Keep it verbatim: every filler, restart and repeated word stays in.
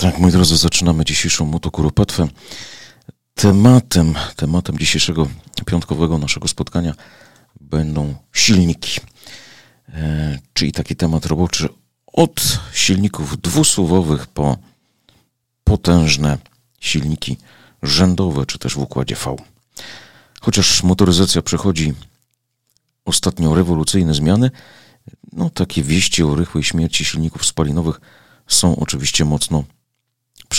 Tak, moi drodzy, zaczynamy dzisiejszą Motokuropatwę. Tematem, tematem dzisiejszego piątkowego naszego spotkania będą silniki, e, czyli taki temat roboczy od silników dwusuwowych po potężne silniki rzędowe, czy też w układzie V. Chociaż motoryzacja przechodzi ostatnio rewolucyjne zmiany, no takie wieści o rychłej śmierci silników spalinowych są oczywiście mocno